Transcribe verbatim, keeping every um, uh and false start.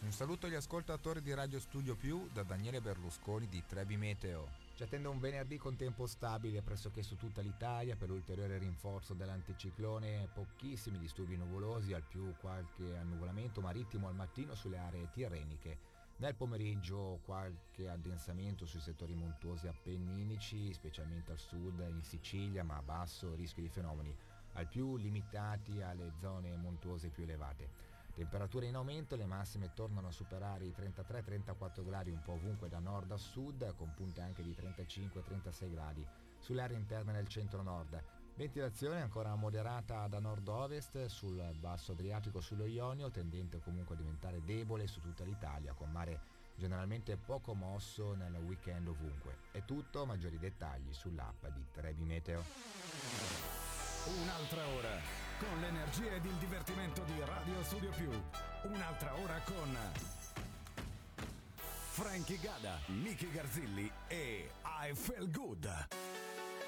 Un saluto agli ascoltatori di Radio Studio Più da Daniele Berlusconi di Trebi Meteo. Ci attende un venerdì con tempo stabile pressoché su tutta l'Italia per l'ulteriore rinforzo dell'anticiclone, pochissimi disturbi nuvolosi, al più qualche annuvolamento marittimo al mattino sulle aree tirreniche. Nel pomeriggio qualche addensamento sui settori montuosi appenninici, specialmente al sud, in Sicilia, ma a basso rischio di fenomeni, al più limitati alle zone montuose più elevate. Temperature in aumento, le massime tornano a superare i trentatré trentaquattro gradi un po' ovunque da nord a sud, con punte anche di trentacinque trentasei gradi sulle aree interne del centro-nord. Ventilazione ancora moderata da nord-ovest sul basso Adriatico sullo Ionio, tendente comunque a diventare debole su tutta l'Italia, con mare generalmente poco mosso nel weekend ovunque. È tutto, maggiori dettagli sull'app di Trebi Meteo. Un'altra ora con l'energia ed il divertimento di Radio Studio Più. Un'altra ora con Frankie Gada, Nicky Garzilli e I Feel Good.